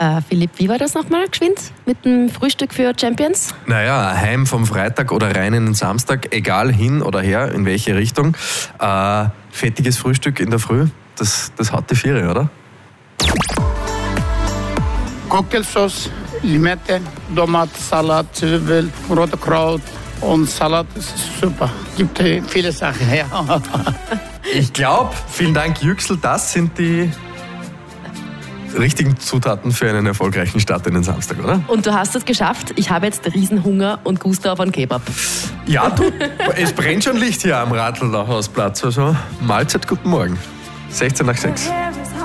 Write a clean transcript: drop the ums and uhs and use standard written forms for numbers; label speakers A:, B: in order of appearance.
A: Philipp, wie war das nochmal geschwind mit dem Frühstück für Champions?
B: Naja, heim vom Freitag oder rein in den Samstag, egal hin oder her, in welche Richtung. Fettiges Frühstück in der Früh, das hat die Viere, oder?
C: Cocktailsauce, Limette, Tomate, Salat, Zwiebel, rote Kraut und Salat, das ist super. Gibt viele Sachen, ja.
B: Ich glaube, vielen Dank Yüksel, das sind die richtigen Zutaten für einen erfolgreichen Start in den Samstag, oder?
A: Und du hast es geschafft. Ich habe jetzt Riesenhunger und Gusto auf einen Kebab.
B: Ja, du, es brennt schon Licht hier am Radl-Hausplatz. Also Mahlzeit, guten Morgen. 16 nach 6.